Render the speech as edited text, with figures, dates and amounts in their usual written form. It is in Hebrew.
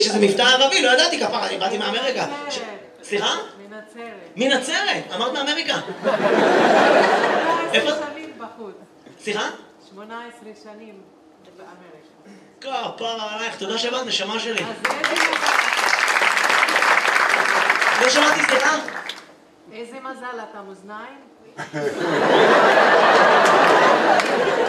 שזה מבטא ערבי, לא ידעתי כפרה, אני באתי מאמריקה. סליחה? מנצרת. מנצרת? אמרת מאמריקה. 18 שנים בחוץ. סליחה? 18 שנים באמריקה. כפרה עלייך, תודה שבאת, נשמה שלי. אז איזה מזל. לא שמעתי, סליחה? איזה מזל, אתה מאזניים?